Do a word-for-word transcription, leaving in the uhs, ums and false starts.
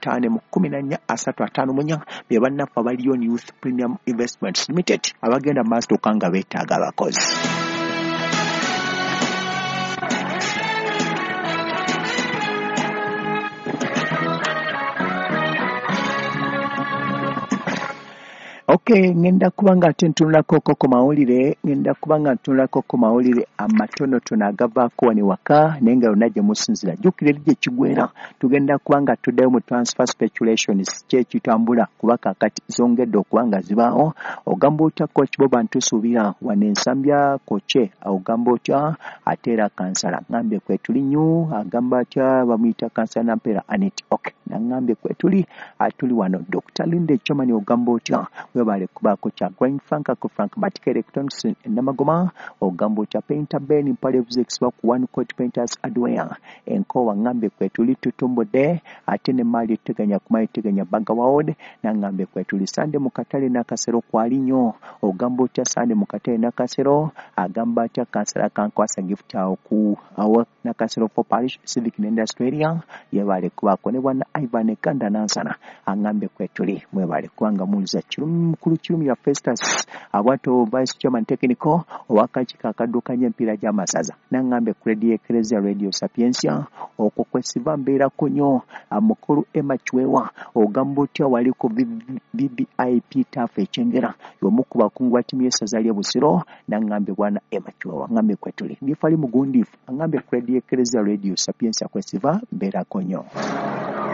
ataano mu kumi na nnya asatu ataano mu nnya be bannaffe abaliyo Youth Premium Investments Limited abagenda maaso nga beetaaga abakozi. Okay, ngenda kubanga ate ntunulako ku mawulire, ngenda kubanga ntunulako ku mawulire amatonotono agavaako wano waka naye nga yonna gye musinzira. Jjukira eri gye kigwera tugenda kubanga tuddayo mu transfer speculations kyekitambula kuba kaakati zongedde okuba nga zibaawo. Ogamba otya Coach Bob Ntusuubira wano ensambya koche ogamba otya ate era kansala ngambye kwetuli nnyo agamba atya bamuyita kansala Nampeera Anit. Okay, nangambye kwetuli atuli wano Doctor Linde Chomani ogamba otya webale kubaako kya Green Frank ku Frank Matic Electronics Namagoma ogamba otya Painter Ben Mpale Vuzex ku One Coat Painters Adware enkowa ngambe kwetuli tutumbode ate ne mali teganya kumayi teganya Baga Ward nangambe kwetuli Sande Mukatale nakasero kwali nnyo ogamba otya Sande Mukatale nakasero agamba atya kansala kankwasa gift awo ku awo nakasero for Parish Civic and Industry area yebale kubaako ne bwana Ivan Kanda Nansana angambe kwetuli mwebale kwanga muliza chirum mukulu Kirumira Festus abwato Vice Chairman Technical owakakika akaddukanya empira gy'amasaza nangambe Credit Ecclesia Radio Sapiensia okwo kwesiba mbeera kunyo amukulu Emma Chwewa ogamba otya wali ku V V I P tafe echengera yomuku bakungu atimu y'essaza ly'e Busiro nangambe bwana Emma Chwewa ngambe kwetuli ndifali mugundifu angambe Credit Ecclesia Radio Sapiensia kwesiba mbeera kunyo.